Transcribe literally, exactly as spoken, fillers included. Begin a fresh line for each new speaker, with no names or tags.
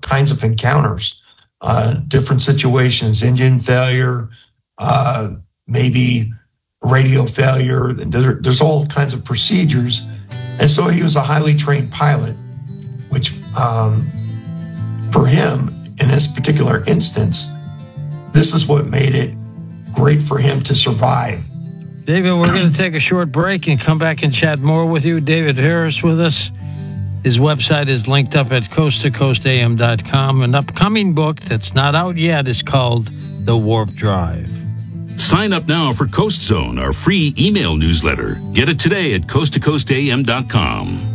kinds of encounters, uh, different situations, engine failure, uh, maybe radio failure. There, there's all kinds of procedures. And so he was a highly trained pilot, which um, for him, in this particular instance, this is what made it great for him to survive.
David, we're going to take a short break and come back and chat more with you. David Harris with us. His website is linked up at coast to coast a m dot com. An upcoming book that's not out yet is called The Warp Drive.
Sign up now for Coast Zone, our free email newsletter. Get it today at coast to coast a m dot com.